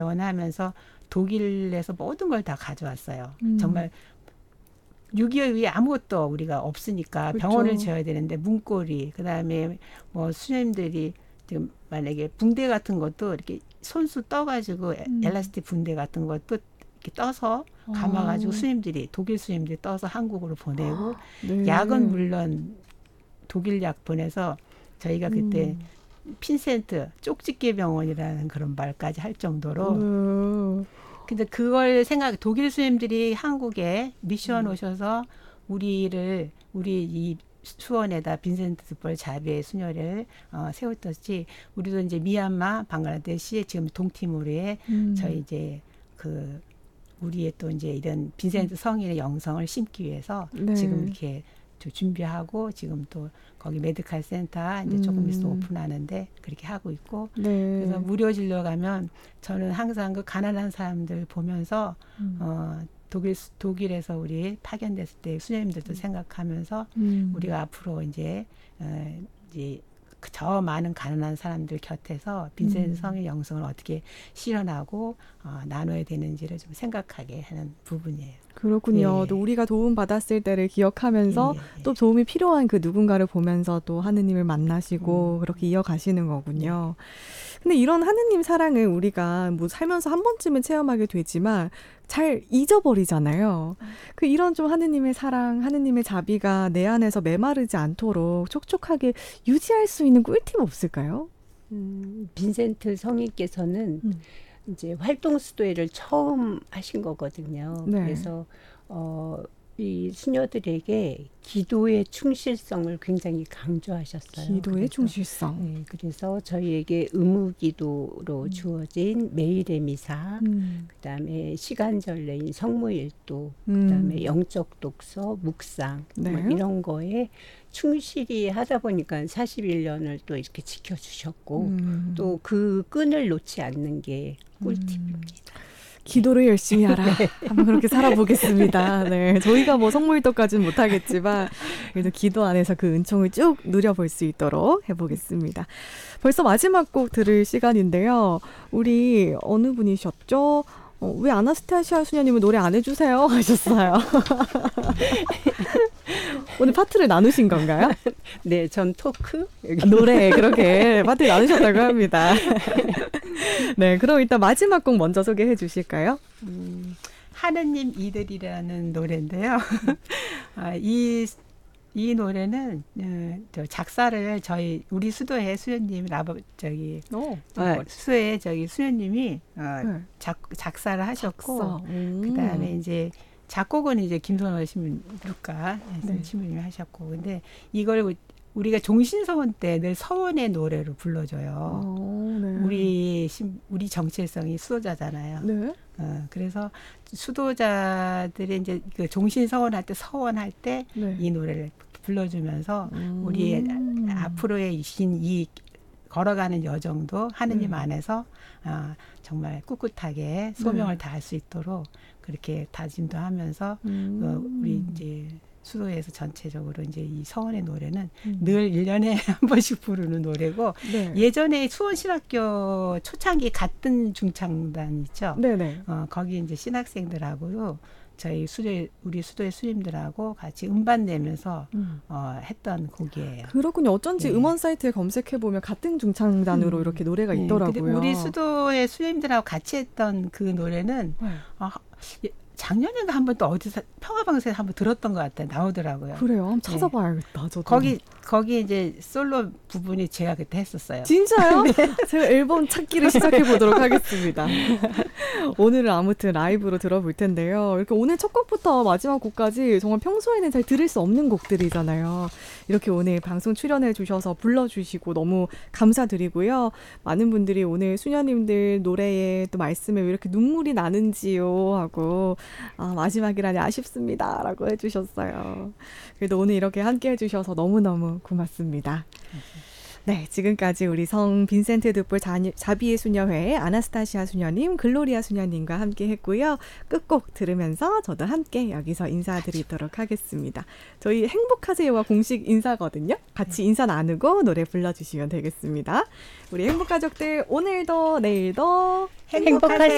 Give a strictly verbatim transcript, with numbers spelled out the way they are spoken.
원하면서 독일에서 모든 걸 다 가져왔어요. 음. 정말 육이오 이후에 아무것도 우리가 없으니까 그렇죠. 병원을 지어야 되는데 문고리, 그다음에 뭐 수녀님들이 지금 만약에 붕대 같은 것도 이렇게 손수 떠가지고 음. 엘라스틱 붕대 같은 것도 이렇게 떠서 감아가지고 아. 수님들이 독일 수님들이 떠서 한국으로 보내고 네. 약은 물론 독일 약 보내서 저희가 그때 음. 핀센트 쪽집게 병원이라는 그런 말까지 할 정도로 네. 근데 그걸 생각 독일 수님들이 한국에 미션 음. 오셔서 우리를 우리 이 수원에다 빈센트 드폴 자비의 수녀를 어, 세웠듯이 우리도 이제 미얀마, 방글라데시 지금 동티모르에 음. 저희 이제 그 우리의 또 이제 이런 빈센트 성인의 영성을 심기 위해서 네. 지금 이렇게 준비하고 지금 또 거기 메디칼 센터 이제 조금 있으면 음. 오픈하는데 그렇게 하고 있고 네. 그래서 무료 진료 가면 저는 항상 그 가난한 사람들 보면서 음. 어, 독일 독일에서 우리 파견됐을 때 수녀님들도 생각하면서 음. 우리가 앞으로 이제 어, 이제 저 많은 가난한 사람들 곁에서 빈센트 음. 성의 영성을 어떻게 실현하고 어, 나눠야 되는지를 좀 생각하게 하는 부분이에요. 그렇군요. 예. 또 우리가 도움 받았을 때를 기억하면서 예, 예, 예. 또 도움이 필요한 그 누군가를 보면서 또 하느님을 만나시고 음. 그렇게 이어가시는 거군요. 근데 이런 하느님 사랑을 우리가 뭐 살면서 한 번쯤은 체험하게 되지만 잘 잊어버리잖아요. 그 이런 좀 하느님의 사랑, 하느님의 자비가 내 안에서 메마르지 않도록 촉촉하게 유지할 수 있는 꿀팁 없을까요? 음, 빈센트 성인께서는 음. 이제 활동 수도회를 처음 하신 거거든요. 네. 그래서 어, 이 수녀들에게 기도의 충실성을 굉장히 강조하셨어요. 기도의 그래서, 충실성. 네, 그래서 저희에게 의무기도로 음. 주어진 매일의 미사, 음. 그다음에 시간절례인 성무일도, 음. 그다음에 영적 독서, 묵상 네. 뭐 이런 거에 충실히 하다 보니까 사십일 년을 또 이렇게 지켜주셨고 음. 또 그 끈을 놓지 않는 게 꿀팁입니다. 기도를 열심히 하라. 한번 그렇게 살아보겠습니다. 네, 저희가 뭐 성모일도까지는 못하겠지만 그래도 기도 안에서 그 은총을 쭉 누려볼 수 있도록 해보겠습니다. 벌써 마지막 곡 들을 시간인데요. 우리 어느 분이셨죠? 어, 왜 아나스타시아 수녀님은 노래 안 해주세요? 하셨어요. 오늘 파트를 나누신 건가요? 네, 전 토크 아, 노래 그렇게 파트를 나누셨다고 합니다. 네, 그럼 일단 마지막 곡 먼저 소개해 주실까요? 음, 하느님 이들이라는 노래인데요. 아, 이, 이 노래는 어, 저 작사를 저희 우리 수도회 수녀님 라버 저기 오, 어, 수도회 저기 수녀님이 어, 네. 작, 작사를 하셨고 작사. 음. 그다음에 이제 작곡은 이제 김선호 신부가 네. 신부님이 하셨고 근데 이걸 우리가 종신서원 때 늘 서원의 노래로 불러줘요. 어, 네. 우리 신, 우리 정체성이 수도자잖아요. 네. 어, 그래서 수도자들이 이제 그 종신 서원할 때 서원할 때 이 네. 노래를 불러주면서 음. 우리의 앞으로의 이신 이 걸어가는 여정도 하느님 네. 안에서 어, 정말 꿋꿋하게 소명을 네. 다할 수 있도록 그렇게 다짐도 하면서 음. 어, 우리 이제 수도에서 전체적으로 이제 이 서원의 노래는 음. 늘 일 년에 한 번씩 부르는 노래고 네. 예전에 수원신학교 초창기 같은 중창단 있죠. 네네. 어, 거기 이제 신학생들하고 저희 수도 우리 수도의 수님들하고 같이 음반 내면서 음. 어, 했던 곡이에요. 그렇군요. 어쩐지 네. 음원 사이트에 검색해 보면 같은 중창단으로 음. 이렇게 노래가 네, 있더라고요. 근데 우리 수도의 수님들하고 같이 했던 그 노래는 네. 아, 예, 작년인가 한번 또 어디서 평화방송에서 한번 들었던 것 같아요. 나오더라고요. 그래요. 한번 네. 찾아봐야겠다. 저도. 거기 거기 이제 솔로 부분이 제가 그때 했었어요. 진짜요? 제가 앨범 찾기를 시작해 보도록 하겠습니다. 오늘은 아무튼 라이브로 들어볼 텐데요. 이렇게 오늘 첫 곡부터 마지막 곡까지 정말 평소에는 잘 들을 수 없는 곡들이잖아요. 이렇게 오늘 방송 출연해 주셔서 불러주시고 너무 감사드리고요. 많은 분들이 오늘 수녀님들 노래에 또 말씀에 왜 이렇게 눈물이 나는지요 하고 아, 마지막이라니 아쉽습니다 라고 해주셨어요. 그래도 오늘 이렇게 함께 해주셔서 너무너무 고맙습니다. 네, 지금까지 우리 성 빈센트 드폴 자비의 수녀회 아나스타시아 수녀님, 글로리아 수녀님과 함께 했고요. 끝곡 들으면서 저도 함께 여기서 인사드리도록 하겠습니다. 저희 행복하세요가 공식 인사거든요. 같이 인사 나누고 노래 불러주시면 되겠습니다. 우리 행복가족들 오늘도 내일도 행복하세요.